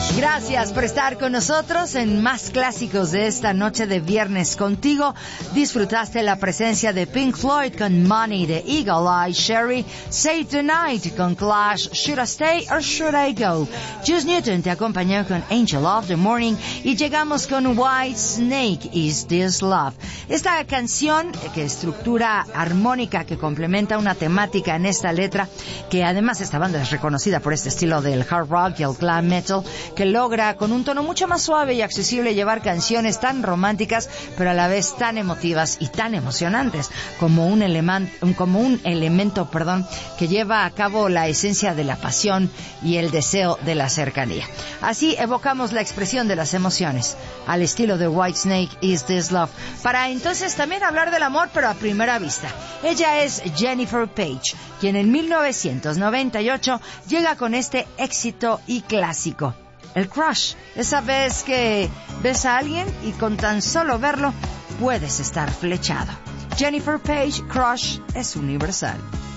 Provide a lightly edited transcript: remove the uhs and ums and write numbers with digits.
Gracias por estar con nosotros en Más Clásicos de esta noche de viernes contigo. Disfrutaste la presencia de Pink Floyd con Money, de Eagle Eye Cherry, Say Tonight con Clash, Should I Stay or Should I Go. Juice Newton te acompañó con Angel of the Morning y llegamos con White Snake, Is This Love. Esta canción, que estructura armónica que complementa una temática en esta letra, que además esta banda es reconocida por este estilo del hard rock y el glam metal, que logra con un tono mucho más suave y accesible llevar canciones tan románticas pero a la vez tan emotivas y tan emocionantes como un elemento que lleva a cabo la esencia de la pasión y el deseo de la cercanía. Así evocamos la expresión de las emociones al estilo de Whitesnake, Is This Love, para entonces también hablar del amor pero a primera vista. Ella es Jennifer Page, quien en 1998 llega con este éxito y clásico, el crush. Esa vez que ves a alguien y con tan solo verlo puedes estar flechado. Jennifer Page, Crush, es universal.